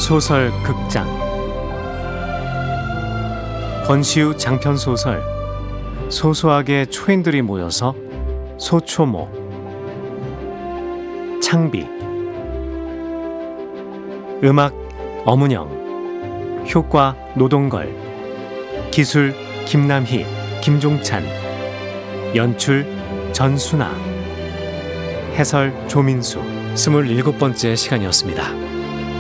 소설 극장 권시우 장편 소설 소소하게 초인들이 모여서 소초모 창비 음악 엄은영 효과 노동걸 기술 김남희 김종찬 연출 전순아 해설 조민수 27번째 시간이었습니다.